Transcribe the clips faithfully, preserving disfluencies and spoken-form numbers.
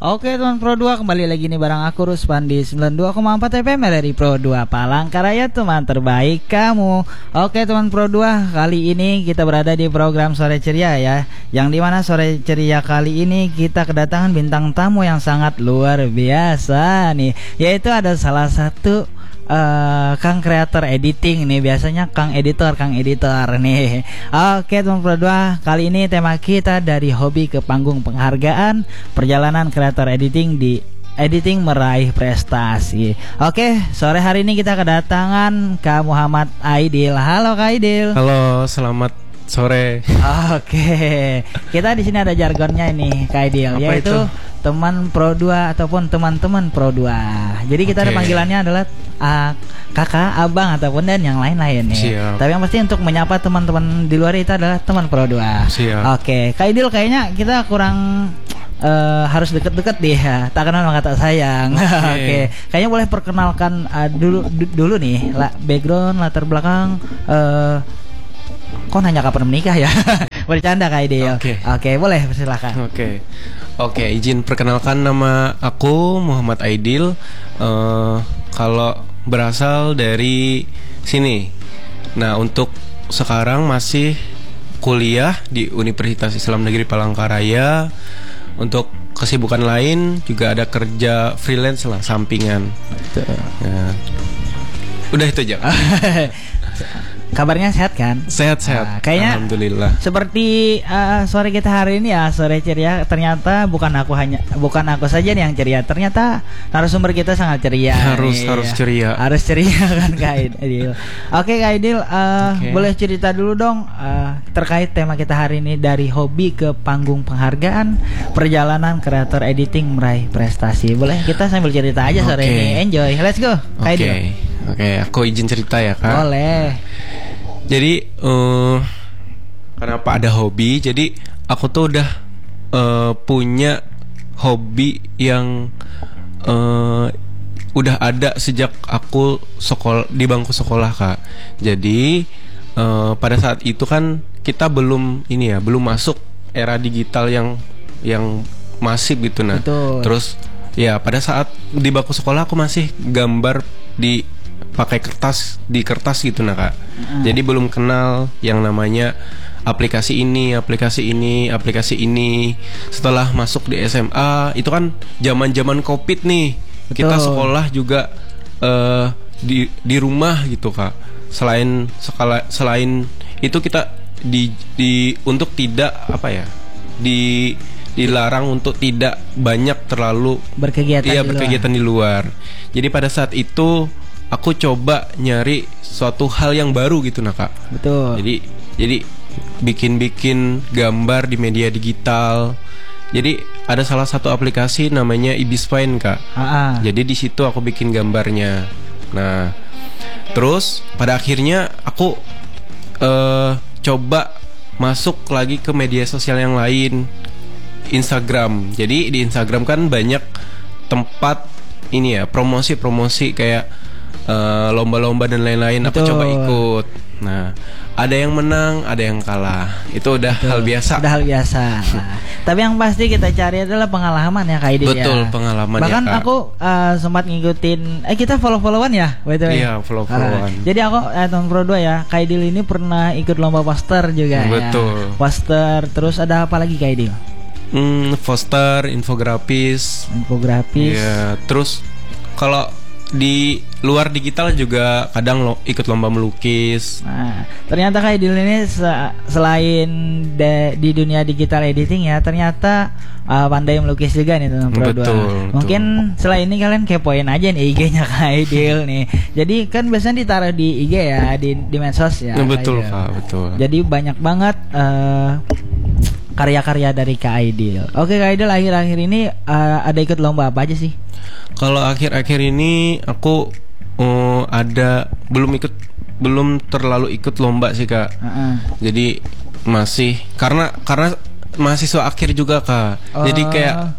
Oke teman Pro dua, kembali lagi nih bareng aku Ruspan di sembilan puluh dua koma empat F M R R I Pro dua Palangkaraya, teman terbaik kamu. Oke teman Pro dua, kali ini kita berada di program Sore Ceria ya, yang dimana Sore Ceria kali ini kita kedatangan bintang tamu yang sangat luar biasa nih, yaitu ada salah satu Uh, Kang kreator editing nih, biasanya Kang editor, Kang editor nih. Oke teman Pro dua, kali ini tema kita dari hobi ke panggung penghargaan, perjalanan kreator editing di editing meraih prestasi. Oke, sore hari ini kita kedatangan Kak Muhammad Aidil. Halo Kak Aidil. Halo, selamat sore. Oke, kita di sini ada jargonnya ini Kak Aidil, apa yaitu itu? Teman Pro dua ataupun teman-teman Pro dua. Jadi kita okay. ada panggilannya adalah uh, kakak, abang ataupun dan yang lain-lain nih. Siap. Tapi yang pasti untuk menyapa teman-teman di luar itu adalah teman Pro dua. Siap. Oke, Kak Aidil, kayaknya kita kurang uh, harus deket-deket deh ya. Tak kenal maka tak sayang. Oke. Okay. Okay. Kayaknya boleh perkenalkan uh, dulu d- dulu nih la- background, latar belakang. Uh, kok nanya kapan menikah ya? Bercanda Kak Aidil. Oke. Okay. Oke, okay, boleh silakan. Oke. Okay. Oke, okay, izin perkenalkan, nama aku Muhammad Aidil. Uh, kalau berasal dari sini. Nah, untuk sekarang masih kuliah di Universitas Islam Negeri Palangkaraya. Untuk kesibukan lain juga ada kerja freelance lah, sampingan. Nah, udah itu aja. Kabarnya sehat kan? Sehat-sehat. Nah, kayaknya alhamdulillah. Seperti uh, sore kita hari ini ya, sore ceria. Ternyata bukan aku hanya bukan aku saja nih yang ceria. Ternyata narasumber kita sangat ceria. Harus nih, harus ya. ceria. Harus ceria kan Kak Aidil. Oke Kak Aidil, uh, okay. boleh cerita dulu dong uh, terkait tema kita hari ini, dari hobi ke panggung penghargaan, perjalanan kreator editing meraih prestasi. Boleh kita sambil cerita aja sore okay. ini. Enjoy. Let's go Kak Aidil. Oke. Oke, aku izin cerita ya Kak. Boleh. Jadi uh, kenapa ada hobi? Jadi aku tuh udah uh, punya hobi yang uh, udah ada sejak aku sekolah, di bangku sekolah Kak. Jadi uh, pada saat itu kan kita belum ini ya, belum masuk era digital yang yang masif gitu nah. Betul. Terus ya pada saat di bangku sekolah aku masih gambar di pakai kertas, di kertas gitu nah Kak. Mm. Jadi belum kenal yang namanya aplikasi ini, aplikasi ini, aplikasi ini. Setelah masuk di S M A, itu kan zaman-zaman Covid nih. Betul. Kita sekolah juga uh, di di rumah gitu Kak. Selain sekala, selain itu kita di di untuk tidak apa ya? Di dilarang untuk tidak banyak terlalu berkegiatan. Iya, di berkegiatan luar. di luar. Jadi pada saat itu aku coba nyari suatu hal yang baru gitu nah Kak. Betul. Jadi jadi bikin-bikin gambar di media digital. Jadi ada salah satu aplikasi namanya Ibisfine Kak. Ah. Jadi di situ aku bikin gambarnya. Nah, terus pada akhirnya aku uh, coba masuk lagi ke media sosial yang lain, Instagram. Jadi di Instagram kan banyak tempat ini ya, promosi-promosi kayak Uh, lomba-lomba dan lain-lain. Betul. Aku coba ikut. Nah, ada yang menang, ada yang kalah. Itu udah Betul. hal biasa. Udah hal biasa. Nah, tapi yang pasti kita cari adalah pengalaman ya Kak Aidil. Betul, ya. pengalaman. Bahkan ya, Kak. aku uh, sempat ngikutin. Eh kita follow-followan ya, by the way. Iya, follow-followan. Uh, jadi aku eh, teman Pro dua ya, Kak Aidil ini pernah ikut lomba poster juga. Betul. Ya. Poster, terus ada apa lagi Kak Aidil? Hmm, poster, infografis. Infografis. Iya, terus kalau di luar digital juga kadang lo, ikut lomba melukis. Nah, ternyata Kak Aidil ini se- selain de- di dunia digital editing ya, ternyata uh, pandai melukis juga nih teman Pro dua. Mungkin betul. Selain ini kalian kepoin aja nih I G-nya Kak Aidil nih. Jadi kan biasanya ditaruh di I G ya, di di medsos ya. Nah, betul Kak, betul. Jadi banyak banget uh, karya-karya dari Kak Aidil. Oke Kak Aidil, akhir-akhir ini uh, ada ikut lomba apa aja sih? Kalau akhir-akhir ini aku uh, ada belum ikut, belum terlalu ikut lomba sih Kak. Uh-uh. Jadi masih karena karena mahasiswa akhir juga Kak. Uh. Jadi kayak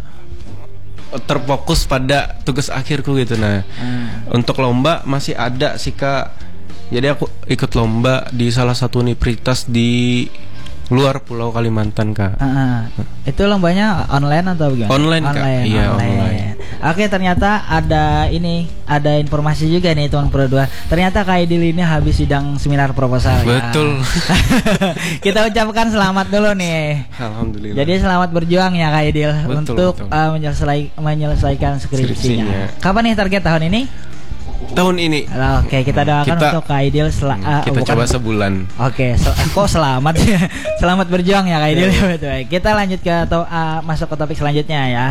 terfokus pada tugas akhirku gitu. Nah, uh. untuk lomba masih ada sih Kak. Jadi aku ikut lomba di salah satu universitas di luar Pulau Kalimantan, Kak. Uh, itu lombanya online atau gimana? Online, Kak. Online, Iya, online. online. Oke, ternyata ada ini, ada informasi juga nih teman Pro dua. Ternyata Kak Aidil ini habis sidang seminar proposal. Betul. Ya. Kita ucapkan selamat dulu nih. Alhamdulillah. Jadi selamat berjuang ya Kak Aidil Betul, untuk betul. Uh, menyelesai, menyelesaikan skripsinya. Skripsinya. Kapan nih target tahun ini? Tahun ini. Oke, kita doakan Kita- untuk Kak Aidil sel- uh, Kita bukan- coba sebulan. Oke, sel- kok selamat ya? Selamat berjuang ya Kak Aidil. Betul. Kita lanjut ke to- uh, masuk ke topik selanjutnya ya.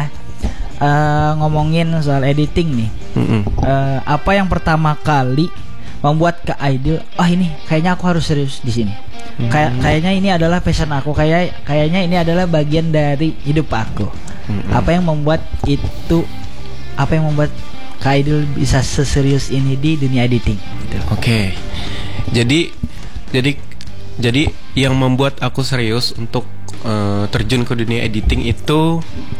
Uh, ngomongin soal editing nih. Mm-mm. Uh, apa yang pertama kali membuat Kak Aidil, oh ini kayaknya aku harus serius di sini. Kayak kayaknya ini adalah passion aku, kayak kayaknya ini adalah bagian dari hidup aku. Mm-mm. Apa yang membuat itu, apa yang membuat Kak Aidil bisa seserius ini di dunia editing? Gitu. Oke. Jadi jadi jadi yang membuat aku serius untuk eh, terjun ke dunia editing itu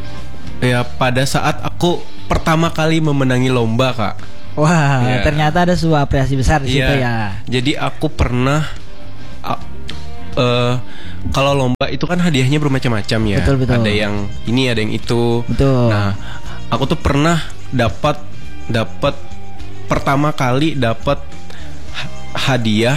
ya pada saat aku pertama kali memenangi lomba, Kak. Wah, Iya. ternyata ada sebuah apresiasi besar di situ Iya. ya. Jadi aku pernah a- eh, kalau lomba itu kan hadiahnya bermacam-macam ya. Betul, betul. Ada yang ini, ada yang itu. Betul. Nah, aku tuh pernah dapat dapat pertama kali dapat ha- hadiah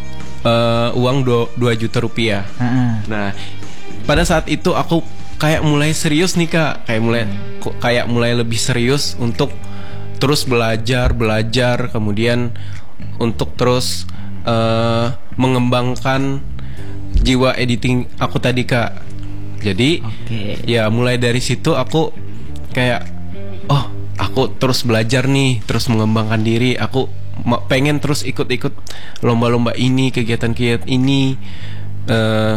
eh, uang dua juta rupiah. Heeh. Nah, pada saat itu aku kayak mulai serius nih, Kak. Kayak mulai kok kayak mulai lebih serius untuk terus belajar, belajar, kemudian untuk terus eh, mengembangkan jiwa editing aku tadi, Kak. Jadi, Oke. ya mulai dari situ aku kayak oh, aku terus belajar nih, terus mengembangkan diri. Aku ma- pengen terus ikut-ikut lomba-lomba ini, kegiatan-kegiatan ini, eh,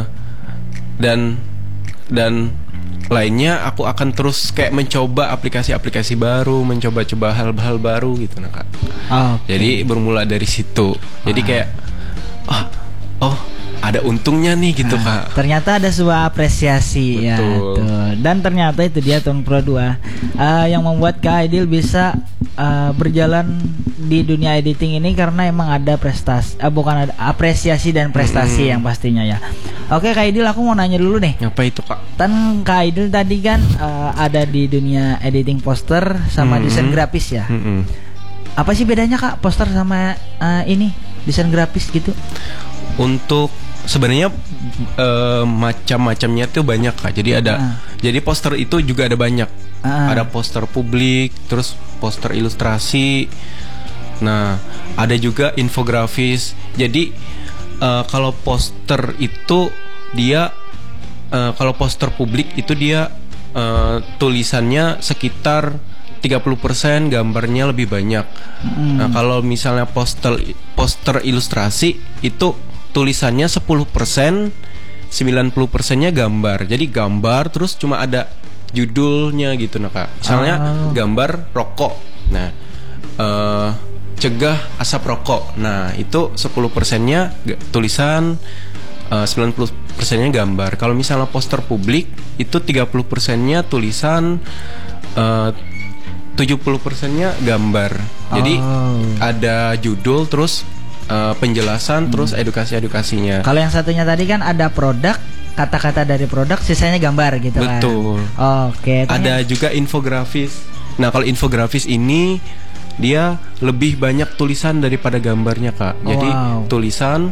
dan dan lainnya. Aku akan terus kayak mencoba aplikasi-aplikasi baru, mencoba-coba hal-hal baru gitu, nah, Kak. Oke. Jadi bermula dari situ. Jadi kayak oh, oh ada untungnya nih gitu, Nah, Kak. ternyata ada sebuah apresiasi ya Betul. tuh. Dan ternyata itu dia tahun Pro dua uh, yang membuat Kak Aidil bisa uh, berjalan di dunia editing ini karena emang ada prestasi, uh, bukan ada apresiasi dan prestasi Mm-mm. yang pastinya ya. Oke Kak Aidil, aku mau nanya dulu nih. Apa itu, Kak? Kan Kak Aidil tadi kan uh, ada di dunia editing poster sama Mm-mm. desain grafis ya. Mm-mm. Apa sih bedanya Kak poster sama uh, ini desain grafis gitu? Untuk sebenarnya eh, macam-macamnya tuh banyak, Kak. Jadi ada Ah. jadi poster itu juga ada banyak. Ah. Ada poster publik, terus poster ilustrasi. Nah, ada juga infografis. Jadi eh, kalau poster itu dia eh, kalau poster publik itu dia eh, tulisannya sekitar tiga puluh persen, gambarnya lebih banyak. Mm. Nah, kalau misalnya poster poster ilustrasi itu tulisannya sepuluh persen, sembilan puluh persennya gambar. Jadi gambar terus cuma ada judulnya gitu, nah, Kak. Misalnya Oh. gambar rokok. Nah, eh, cegah asap rokok. Nah, itu sepuluh persennya ga- tulisan, eh, sembilan puluh persennya gambar. Kalau misalnya poster publik itu tiga puluh persennya tulisan, eh, tujuh puluh persennya gambar. Jadi Oh. ada judul terus uh, penjelasan terus edukasi-edukasinya. Kalau yang satunya tadi kan ada produk, kata-kata dari produk, sisanya gambar gitu kan. Betul. Oke. Ada ternyata- juga infografis. Nah, kalau infografis ini dia lebih banyak tulisan daripada gambarnya, Kak. Jadi Wow. tulisan,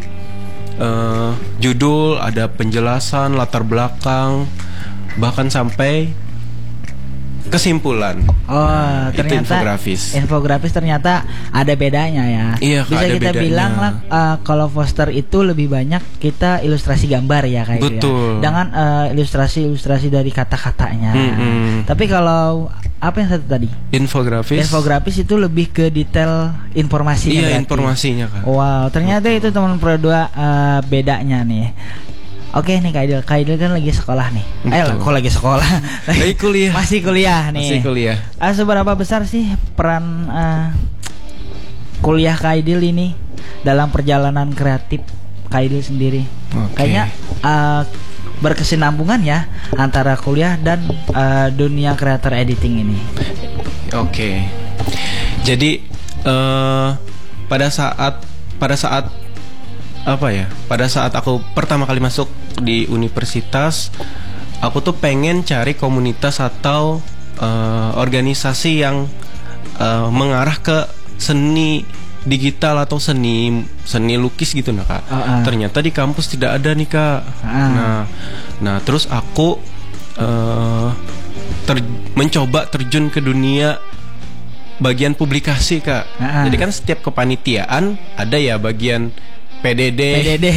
uh, judul, ada penjelasan, latar belakang, bahkan sampai kesimpulan. Oh, Itu ternyata infografis. infografis ternyata ada bedanya ya. Iya, Kak, Bisa ada kita bedanya. bilang lah uh, kalau poster itu lebih banyak kita ilustrasi gambar ya kayak Betul. ya. Dengan uh, ilustrasi-ilustrasi dari kata-katanya. Mm-mm. Tapi kalau apa yang satu tadi? Infografis. Infografis itu lebih ke detail informasinya. Iya, berarti. informasinya, Kak. Wow, ternyata itu teman Pro dua uh, bedanya nih. Oke nih Kak Aidil, Kak Aidil kan lagi sekolah nih. Eh, Betul. kok lagi sekolah? Lagi kuliah. Masih kuliah nih. Masih kuliah. Ah, seberapa besar sih peran uh, kuliah Kak Aidil ini dalam perjalanan kreatif Kak Aidil sendiri? Oke. Kayaknya uh, berkesinambungan ya antara kuliah dan uh, dunia creator editing ini. Oke. Jadi eh pada saat pada saat apa ya? Pada saat aku pertama kali masuk di universitas, aku tuh pengen cari komunitas atau uh, organisasi yang uh, mengarah ke seni digital atau seni seni lukis gitu nah kak. Uh, uh. Ternyata di kampus tidak ada nih kak. Uh. Nah, nah terus aku uh, ter, mencoba terjun ke dunia bagian publikasi kak. Uh, uh. Jadi kan setiap kepanitiaan ada ya bagian P D D. P D D.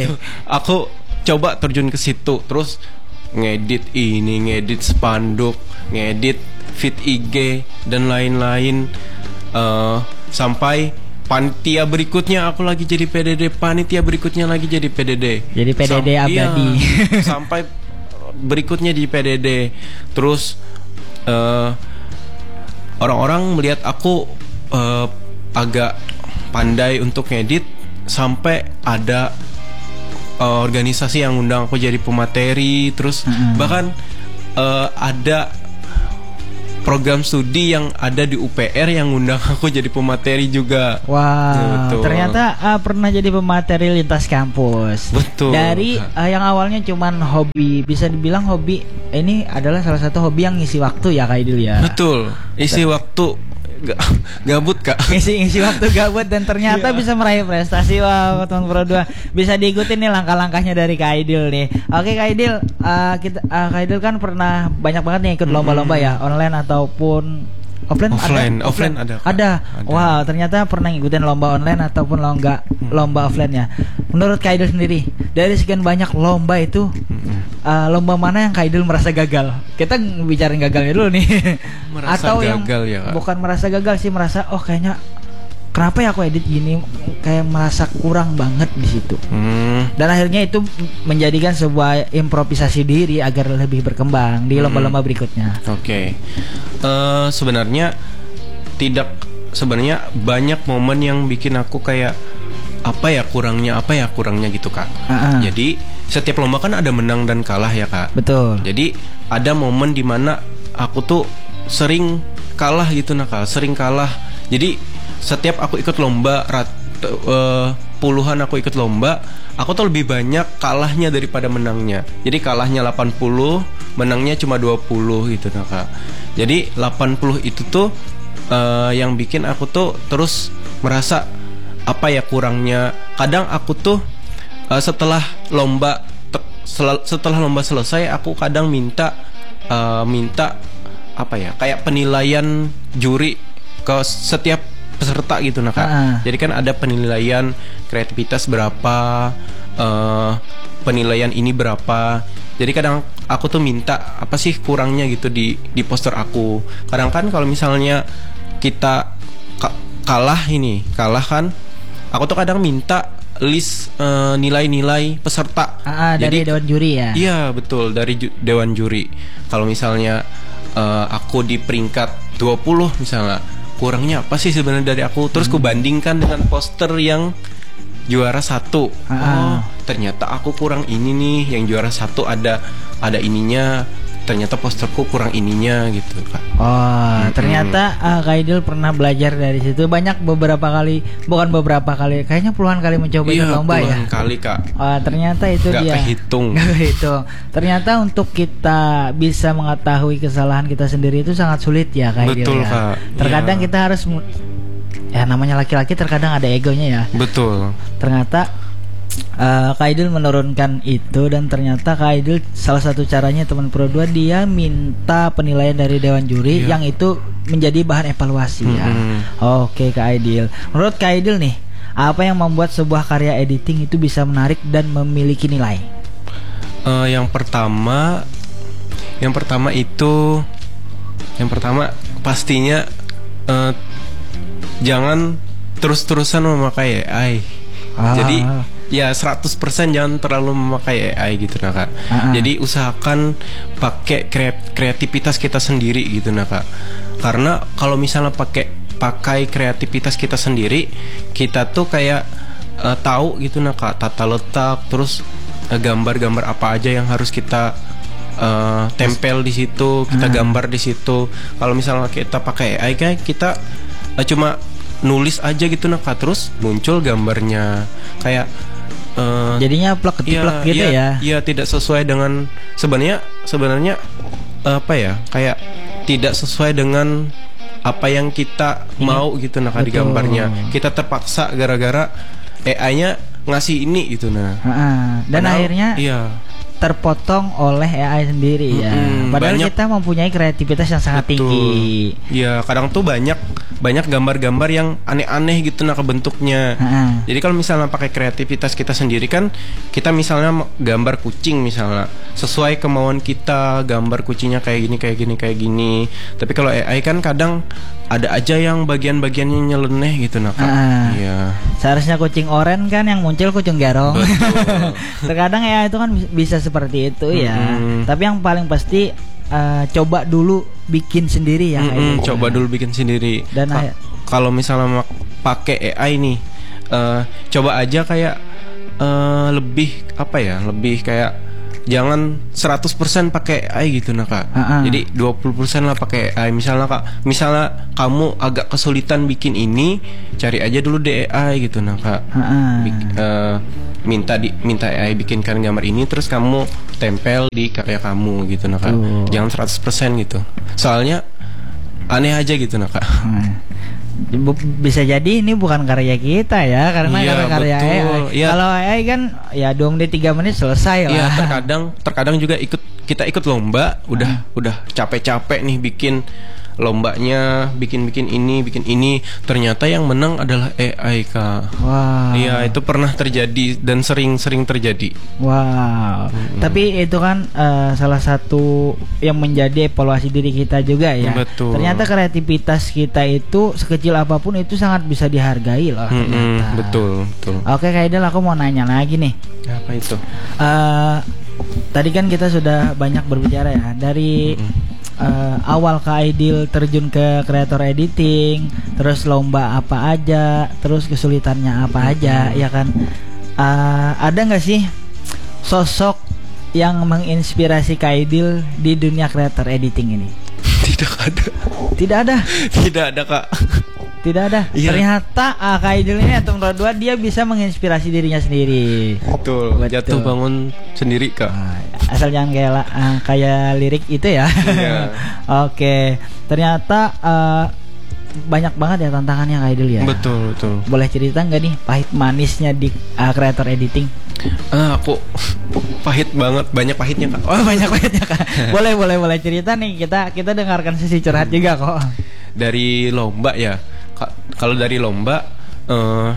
Aku coba terjun ke situ, terus ngedit ini, ngedit spanduk, ngedit feed I G dan lain-lain, uh, sampai panitia berikutnya aku lagi jadi P D D, panitia berikutnya lagi jadi P D D. Jadi P D D Sam- abadi. Iya, sampai berikutnya di P D D. Terus uh, orang-orang melihat aku uh, agak pandai untuk ngedit, sampai ada uh, organisasi yang undang aku jadi pemateri. Terus mm-hmm. bahkan uh, ada program studi yang ada di U P R yang undang aku jadi pemateri juga. Wah, wow, ternyata uh, pernah jadi pemateri lintas kampus. Betul. Dari uh, yang awalnya cuman hobi, bisa dibilang hobi, ini adalah salah satu hobi yang ngisi waktu ya Kak Aidil ya. Betul. Isi Betul. waktu gabut kak, ngisi-ngisi waktu gabut, dan ternyata yeah. bisa meraih prestasi. Wow, teman Pro dua bisa diikutin nih langkah-langkahnya dari Kak Aidil nih. Oke Kak Aidil, uh, kita uh, Kak Aidil kan pernah banyak banget nih ikut lomba-lomba ya, online ataupun offline. Offline, ada? offline ada. Ada. ada. Wow, ternyata pernah ngikutin lomba online ataupun lomba hmm. lomba offline ya. Menurut Kak Aidil sendiri, dari sekian banyak lomba itu, hmm. uh, lomba mana yang Kak Aidil merasa gagal? Kita bicarain gagalnya dulu nih. Merasa Atau gagal yang ya, Kak? Bukan merasa gagal sih, merasa oh kayaknya kenapa ya aku edit gini, kayak merasa kurang banget di situ. Hmm. Dan akhirnya itu menjadikan sebuah improvisasi diri agar lebih berkembang di lomba-lomba berikutnya. Oke. Okay. Uh, sebenarnya tidak sebenarnya banyak momen yang bikin aku kayak apa ya kurangnya, apa ya kurangnya gitu kak. Uh-uh. Jadi setiap lomba kan ada menang dan kalah ya kak. Betul. Jadi ada momen dimana aku tuh sering kalah gitu nah kak, sering kalah. Jadi setiap aku ikut lomba rat, uh, puluhan aku ikut lomba, aku tuh lebih banyak kalahnya daripada menangnya. Jadi kalahnya delapan puluh, menangnya cuma dua puluh gitu nah kak. Jadi delapan puluh itu tuh uh, yang bikin aku tuh terus merasa apa ya kurangnya. Kadang aku tuh uh, setelah lomba te- sel- setelah lomba selesai, aku kadang minta uh, minta apa ya kayak penilaian juri ke setiap peserta gitu nah kak. Uh-uh. Jadi kan ada penilaian kreativitas berapa, uh, penilaian ini berapa. Jadi kadang aku tuh minta apa sih kurangnya gitu di di poster aku. Kadang kan kalau misalnya kita ka- kalah ini kalah kan, aku tuh kadang minta list uh, nilai-nilai peserta. Uh-uh, dari Jadi, dewan juri ya. Iya betul, dari ju- dewan juri. Kalau misalnya uh, aku di peringkat dua puluh misalnya, kurangnya apa sih sebenarnya dari aku, terus ku bandingkan dengan poster yang juara satu. Oh ternyata aku kurang ini nih, yang juara satu ada ada ininya, ternyata posterku kurang ininya gitu kak. Oh mm-hmm. ternyata uh, Kak Aidil pernah belajar dari situ. Banyak beberapa kali, bukan beberapa kali, kayaknya puluhan kali mencoba ikut iya, lomba ya. Puluhan kali kak. Oh ternyata itu Gak dia. Kehitung. Gak kehitung. Ternyata untuk kita bisa mengetahui kesalahan kita sendiri itu sangat sulit ya Kak Aidil. Betul ya. kak. Terkadang ya. kita harus, ya namanya laki-laki terkadang ada egonya ya. Betul. Ternyata Uh, Kak Aidil menurunkan itu, dan ternyata Kak Aidil salah satu caranya teman Pro dua, dia minta penilaian dari dewan juri yeah. yang itu menjadi bahan evaluasi mm-hmm. ya. Oke Kak Aidil, menurut Kak Aidil nih, apa yang membuat sebuah karya editing itu bisa menarik dan memiliki nilai? Uh, yang pertama, yang pertama itu, yang pertama pastinya uh, jangan terus-terusan memakai A I. Ah. Jadi ya seratus persen jangan terlalu memakai A I gitu nah kak. Uh-huh. Jadi usahakan pakai kreativitas kita sendiri gitu nah kak. Karena kalau misalnya pakai pakai kreativitas kita sendiri, kita tuh kayak uh, tahu gitu nah kak, tata letak, terus uh, gambar-gambar apa aja yang harus kita uh, tempel di situ, kita uh-huh. gambar di situ. Kalau misalnya kita pakai A I kan kita uh, cuma nulis aja gitu nah kak, terus muncul gambarnya. Kayak uh, jadinya plek ketiplek gitu ya. Iya, tidak sesuai dengan sebenarnya sebenarnya apa ya? Kayak tidak sesuai dengan apa yang kita ini, mau gitu nah di gambarnya. Kita terpaksa gara-gara A I-nya ngasih ini gitu nah. Ha-ha. Dan Padahal, akhirnya iya. terpotong oleh A I sendiri ya. Mm-hmm, Padahal banyak, kita mempunyai kreativitas yang sangat betul. tinggi. Iya, kadang tuh banyak banyak gambar-gambar yang aneh-aneh gitu nah bentuknya. Ha-ha. Jadi kalau misalnya pakai kreativitas kita sendiri kan, kita misalnya gambar kucing misalnya sesuai kemauan kita, gambar kucingnya kayak gini kayak gini kayak gini. Tapi kalau A I kan kadang ada aja yang bagian-bagiannya nyeleneh gitu nah Kak. Ah, iya. Seharusnya kucing oren kan yang muncul kucing garong. Terkadang ya itu kan bisa seperti itu ya. Mm-hmm. Tapi yang paling pasti uh, coba dulu bikin sendiri ya. Mm-hmm, coba dulu bikin sendiri. Dan Ka- kalau misalnya pakai A I nih, uh, coba aja kayak uh, lebih apa ya? Lebih kayak jangan seratus persen pakai A I gitu nah Kak. Uh-uh. Jadi dua puluh persen lah pakai A I. Misalnya Kak, misalnya kamu agak kesulitan bikin ini, cari aja dulu di A I gitu nah Kak. Uh-uh. Bik- uh, minta di minta A I bikinkan gambar ini, terus kamu tempel di karya kamu gitu nah Kak. Uh. Jangan seratus persen gitu. Soalnya aneh aja gitu nah Kak. Uh. Bisa jadi ini bukan karya kita ya, karena iya, karya A I. Ya. Kalau A I kan ya dua menit tiga menit selesai lah. Iya, terkadang terkadang juga ikut kita ikut lomba, udah hmm. udah capek-capek nih bikin lombanya, bikin-bikin ini, bikin ini, ternyata yang menang adalah A I Kak. Wow. Iya, itu pernah terjadi dan sering-sering terjadi. Wow. Hmm. Tapi itu kan uh, salah satu yang menjadi evaluasi diri kita juga ya. Betul. Ternyata kreativitas kita itu sekecil apapun itu sangat bisa dihargai loh. Hmm, betul, betul. Oke, Kak Aidil, aku mau nanya lagi nih. Apa itu? Uh, tadi kan kita sudah banyak berbicara ya dari hmm. Uh, awal Kak Aidil terjun ke kreator editing, terus lomba apa aja, terus kesulitannya apa aja, ya kan? Uh, ada nggak sih sosok yang menginspirasi Kak Aidil di dunia kreator editing ini? Tidak ada. Tidak ada. Tidak ada Kak. Tidak ada. Iya. Ternyata uh, Kak Aidil ini atau nomor dua dia bisa menginspirasi dirinya sendiri. Betul. Betul. Jatuh bangun sendiri Kak. Uh, asal jangan kayak uh, kayak lirik itu ya. Iya. Oke. Ternyata uh, banyak banget ya tantangannya Kak Aidil ya. Betul betul. Boleh cerita nggak nih pahit manisnya di uh, creator editing? Ah, aku pahit banget, banyak pahitnya Kak. Oh banyak pahitnya Kak. boleh boleh boleh cerita nih, kita kita dengarkan sesi curhat juga kok. Dari lomba ya. Kalau dari lomba uh,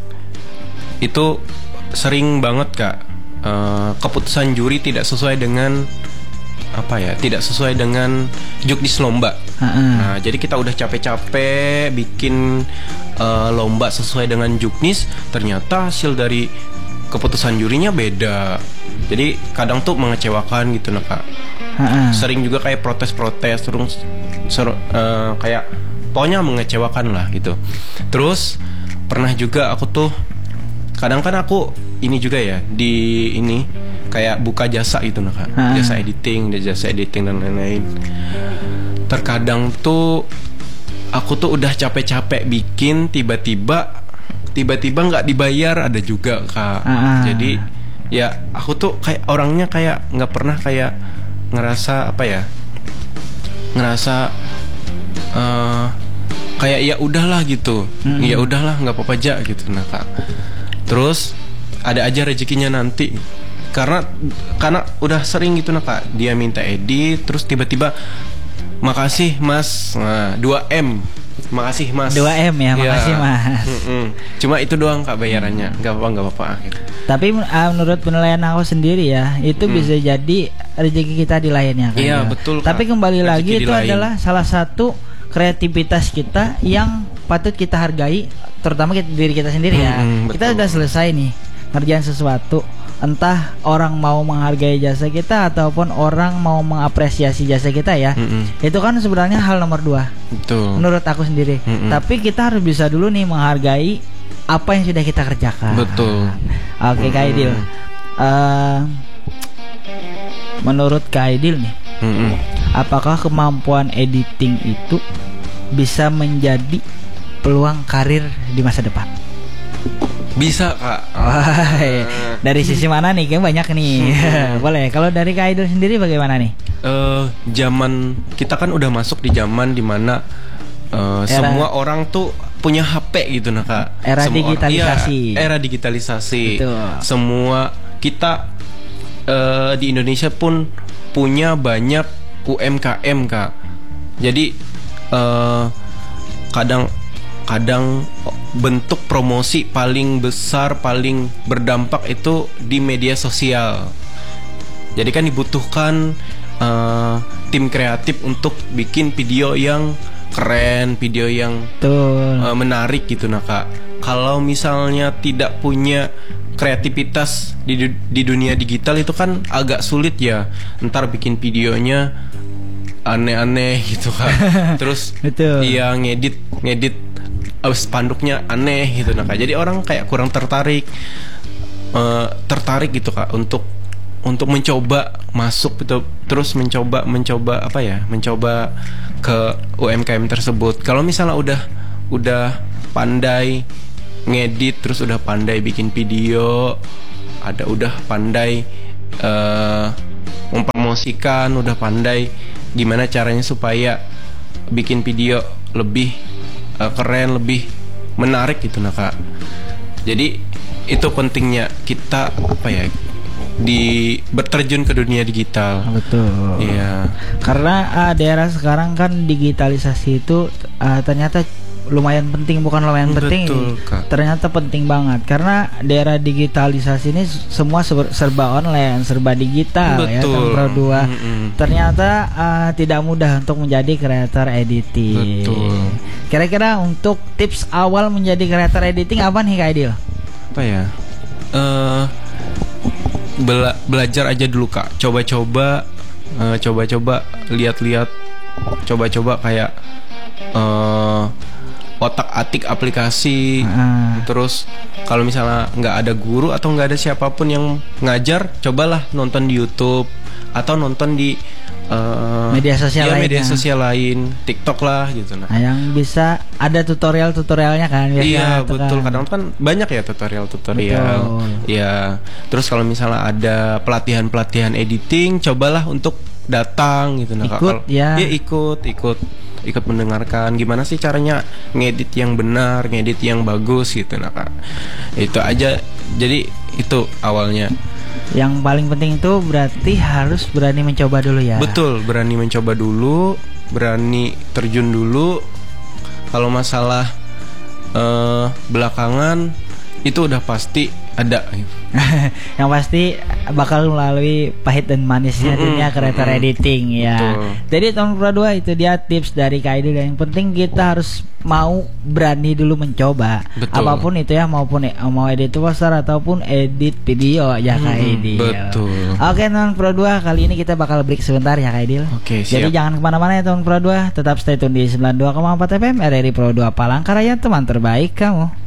itu sering banget Kak, uh, keputusan juri tidak sesuai dengan apa ya, tidak sesuai dengan juknis lomba. Uh-uh. Nah, jadi kita udah capek-capek bikin uh, lomba sesuai dengan juknis, ternyata hasil dari keputusan jurinya beda. Jadi kadang tuh mengecewakan gitu nah Kak. Uh-uh. Sering juga kayak protes-protes, terus ser- uh, kayak pokoknya mengecewakan lah gitu. Terus pernah juga aku tuh kadang kan aku ini juga ya di ini kayak buka jasa gitu nah Kak. Ha. Jasa editing, jasa editing dan lain-lain. Terkadang tuh aku tuh udah capek-capek bikin, tiba-tiba tiba-tiba nggak dibayar, ada juga Kak. Ha. Jadi ya aku tuh kayak orangnya kayak nggak pernah kayak ngerasa apa ya, ngerasa uh, kayak ya udahlah gitu, mm-hmm. ya udahlah nggak apa-apa aja gitu nah Kak. Terus ada aja rezekinya nanti, karena karena udah sering gitu nah Kak, dia minta edit terus tiba-tiba makasih Mas, nah, dua M, makasih Mas, dua M ya, makasih ya, Mas. Mm-mm. Cuma itu doang Kak bayarannya, nggak apa-apa nggak apa-apa gitu. Tapi uh, menurut penilaian aku sendiri ya, itu hmm. bisa jadi rezeki kita di lainnya kan. Iya betul Kak. Tapi kembali rezeki lagi itu lain. adalah salah satu kreativitas kita yang patut kita hargai, terutama kita, diri kita sendiri ya. Hmm, kita udah selesai nih ngerjain sesuatu, entah orang mau menghargai jasa kita ataupun orang mau mengapresiasi jasa kita ya. Hmm. Itu kan sebenarnya hal nomor dua. Betul. Menurut aku sendiri. Hmm. Tapi kita harus bisa dulu nih menghargai apa yang sudah kita kerjakan. Betul. Oke okay, Kak Aidil. Uh, menurut Kak Aidil nih, hmm. apakah kemampuan editing itu bisa menjadi peluang karir di masa depan? Bisa Kak. Wah, dari sisi mana nih? Kan banyak nih. Boleh. Kalau dari Kak Aidil sendiri bagaimana nih? Uh, zaman kita kan udah masuk di zaman dimana uh, semua orang tuh punya H P gitu nah Kak. Era semua digitalisasi. Orang, iya, era digitalisasi. Betul. Semua kita uh, di Indonesia pun punya banyak U M K M Kak. Jadi uh, kadang kadang bentuk promosi paling besar, paling berdampak itu di media sosial. Jadi kan dibutuhkan uh, tim kreatif untuk bikin video yang keren, video yang uh, menarik gitu nah Kak. Kalau misalnya tidak punya kreativitas di di dunia digital itu kan agak sulit ya. Ntar bikin videonya aneh-aneh gitu Kak. Terus iya ngedit ngedit uh, spanduknya aneh gitu nah Kak. Jadi orang kayak kurang tertarik uh, tertarik gitu Kak untuk untuk mencoba masuk gitu, terus mencoba mencoba apa ya mencoba ke U M K M tersebut. Kalau misalnya udah udah pandai ngedit, terus udah pandai bikin video, ada udah pandai uh, mempromosikan, udah pandai gimana caranya supaya bikin video lebih uh, keren, lebih menarik gitu nah Kak. Jadi itu pentingnya kita apa ya di berterjun ke dunia digital. Betul. Iya. Karena uh, daerah sekarang kan digitalisasi itu uh, ternyata lumayan penting, bukan lumayan penting. Betul, Kak. Ternyata penting banget karena daerah digitalisasi ini semua serba online, serba digital. Betul. Ya, tahun Pro dua. Mm-mm. Ternyata uh, tidak mudah untuk menjadi creator editing. Betul. Kira-kira untuk tips awal menjadi creator editing apa nih Kak Aidil? Apa ya? Eh uh, Bela- belajar aja dulu Kak, coba-coba, uh, coba-coba, lihat-lihat, coba-coba kayak uh, otak-atik aplikasi, uh. terus kalau misalnya nggak ada guru atau nggak ada siapapun yang ngajar, cobalah nonton di YouTube atau nonton di uh, media sosial ya, lain, media ya. sosial lain, TikTok lah gitu. Nah, nah yang bisa ada tutorial-tutorialnya kan biasanya. Iya betul, kan. kadang kan banyak ya tutorial-tutorial. Iya. Terus kalau misalnya ada pelatihan-pelatihan editing, cobalah untuk datang gitu. Nah, ikut kalau ya. ya ikut, ikut, ikut mendengarkan gimana sih caranya ngedit yang benar, ngedit yang bagus gitu. Nah, Kak. Itu aja. Jadi itu awalnya. Yang paling penting itu berarti harus berani mencoba dulu ya. Betul, berani mencoba dulu, berani terjun dulu. Kalau masalah uh, belakangan itu udah pasti ada. Yang pasti bakal melalui pahit dan manisnya mm-hmm, dunia creator mm-hmm. editing ya. Betul. Jadi tahun Pro dua itu dia tips dari Kak Aidil. Yang penting kita harus mau berani dulu mencoba. Betul. Apapun itu ya, maupun mau edit poster ataupun edit video ya Kak Aidil. Betul. Oke tahun Pro dua kali ini kita bakal break sebentar ya Kak Aidil. Oke, siap. Jadi jangan kemana-mana ya tahun Pro dua, tetap stay tune di sembilan puluh dua koma empat F M R R I Pro dua Palangkaraya, teman terbaik kamu.